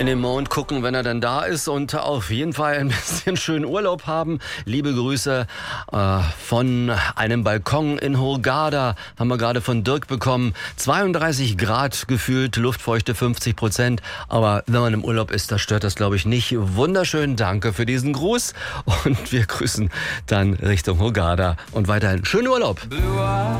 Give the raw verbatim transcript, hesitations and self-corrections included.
in den Mond gucken, wenn er dann da ist und auf jeden Fall ein bisschen schönen Urlaub haben. Liebe Grüße äh, von einem Balkon in Hurghada, haben wir gerade von Dirk bekommen. zweiunddreißig Grad gefühlt, Luftfeuchte fünfzig Prozent, aber wenn man im Urlaub ist, da stört das, glaube ich, nicht. Wunderschön, danke für diesen Gruß und wir grüßen dann Richtung Hurghada und weiterhin schönen Urlaub.